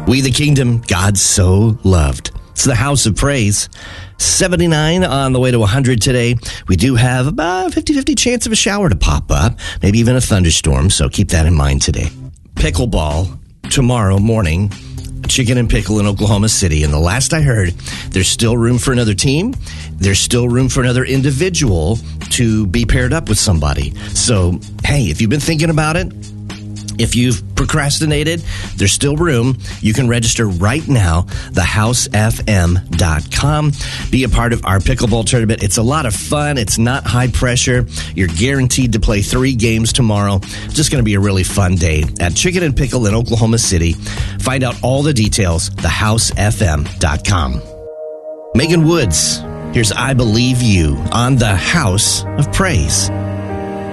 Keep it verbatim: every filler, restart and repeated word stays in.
We the Kingdom, God so loved. It's the House of Praise. seventy-nine on the way to one hundred today. We do have about a fifty-fifty chance of a shower to pop up, maybe even a thunderstorm, so keep that in mind today. Pickleball tomorrow morning, Chicken and Pickle in Oklahoma City. And the last I heard, there's still room for another team. There's still room for another individual to be paired up with somebody. So, hey, if you've been thinking about it, if you've procrastinated, there's still room. You can register right now, the house f m dot com. Be a part of our pickleball tournament. It's a lot of fun. It's not high pressure. You're guaranteed to play three games tomorrow. Just going to be a really fun day at Chicken and Pickle in Oklahoma City. Find out all the details, the house f m dot com. Megan Woods, here's I Believe You on the House of Praise.